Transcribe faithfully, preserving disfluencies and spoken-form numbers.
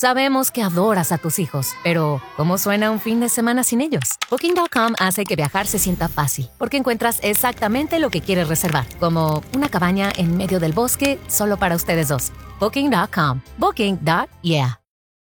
Sabemos que adoras a tus hijos, pero ¿cómo suena un fin de semana sin ellos? Booking punto com hace que viajar se sienta fácil, porque encuentras exactamente lo que quieres reservar, como una cabaña en medio del bosque solo para ustedes dos. Booking punto com. Booking. Yeah.